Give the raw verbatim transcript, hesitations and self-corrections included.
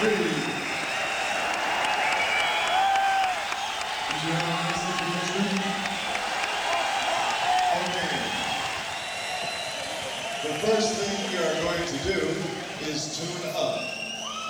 three. Did you have a message in this room? Okay. The first thing we are going to do is tune up.